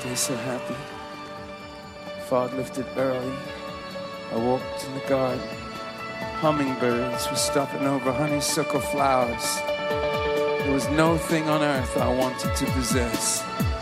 Day so happy, fog lifted early. I walked in the garden. Hummingbirds were stopping over honeysuckle flowers. There was no thing on earth I wanted to possess.